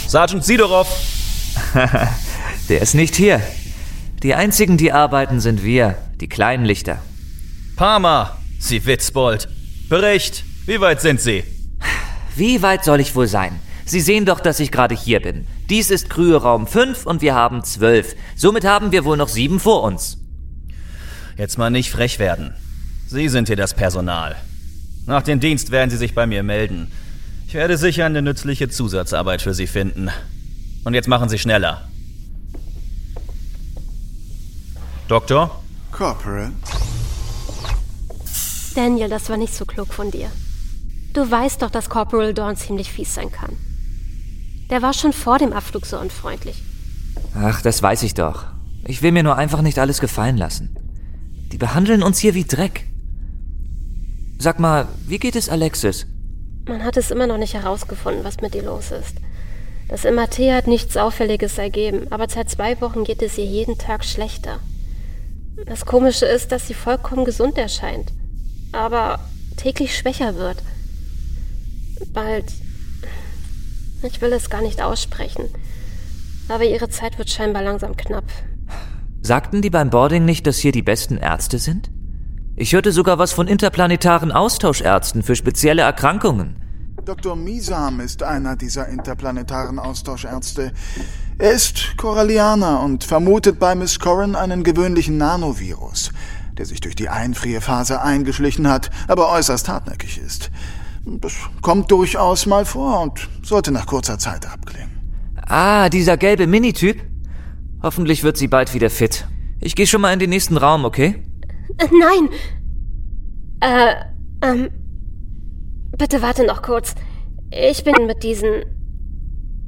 Sergeant Sidorov! Der ist nicht hier. Die einzigen, die arbeiten, sind wir, die kleinen Lichter. Palmer, Sie Witzbold. Bericht, wie weit sind Sie? Wie weit soll ich wohl sein? Sie sehen doch, dass ich gerade hier bin. Dies ist Krühe-Raum 5 und wir haben 12. Somit haben wir wohl noch 7 vor uns. Jetzt mal nicht frech werden. Sie sind hier das Personal. Nach dem Dienst werden Sie sich bei mir melden. Ich werde sicher eine nützliche Zusatzarbeit für Sie finden. Und jetzt machen Sie schneller. Doktor? Corporal? Daniel, das war nicht so klug von dir. Du weißt doch, dass Corporal Dorn ziemlich fies sein kann. Der war schon vor dem Abflug so unfreundlich. Ach, das weiß ich doch. Ich will mir nur einfach nicht alles gefallen lassen. Die behandeln uns hier wie Dreck. Sag mal, wie geht es Alexis? Man hat es immer noch nicht herausgefunden, was mit ihr los ist. Das MRT hat nichts Auffälliges ergeben, aber seit 2 Wochen geht es ihr jeden Tag schlechter. Das Komische ist, dass sie vollkommen gesund erscheint, aber täglich schwächer wird. Bald... Ich will es gar nicht aussprechen, aber ihre Zeit wird scheinbar langsam knapp. Sagten die beim Boarding nicht, dass hier die besten Ärzte sind? Ich hörte sogar was von interplanetaren Austauschärzten für spezielle Erkrankungen. Dr. Misam ist einer dieser interplanetaren Austauschärzte. Er ist Corallianer und vermutet bei Miss Corrin einen gewöhnlichen Nanovirus, der sich durch die Einfrierphase eingeschlichen hat, aber äußerst hartnäckig ist. Das kommt durchaus mal vor und sollte nach kurzer Zeit abklingen. Ah, dieser gelbe Minityp? Hoffentlich wird sie bald wieder fit. Ich gehe schon mal in den nächsten Raum, okay? Nein! Bitte warte noch kurz. Ich bin mit diesen